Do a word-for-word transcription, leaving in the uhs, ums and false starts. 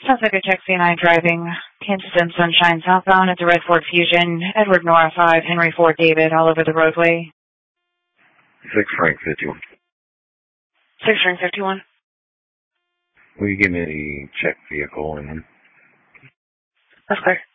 Sounds like a taxi nine driving Kansas and Sunshine southbound at the Red Ford Fusion, Edward Nora five, Henry Ford David, all over the roadway. Six Frank fifty-one. Six Frank fifty-one. Will you give me the check vehicle and That's clear.